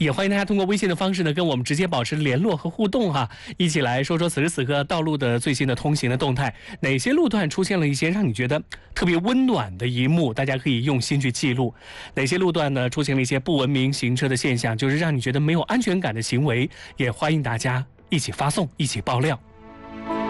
也欢迎大家通过微信的方式呢，跟我们直接保持联络和互动哈，一起来说说此时此刻道路的最新的通行的动态，哪些路段出现了一些让你觉得特别温暖的一幕，大家可以用心去记录；哪些路段呢出现了一些不文明行车的现象，就是让你觉得没有安全感的行为，也欢迎大家一起发送，一起爆料。